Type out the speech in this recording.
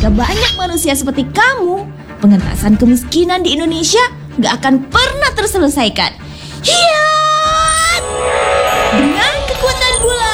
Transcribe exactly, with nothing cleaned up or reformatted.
jika banyak manusia seperti kamu, pengentasan kemiskinan di Indonesia gak akan pernah terselesaikan. Hiya!